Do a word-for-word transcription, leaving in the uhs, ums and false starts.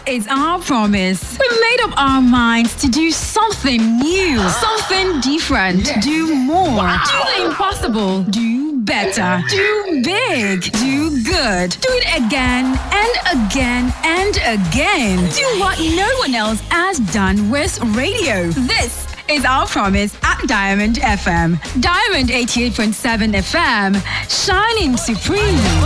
is our promise. We made up our minds to do something new, something different, Yes. do more, Wow. do the impossible, do better, do big, do good, do it again and again and again. Do what no one else has done with radio. This is our promise at Diamond F M. Diamond eighty-eight point seven F M, shining supreme.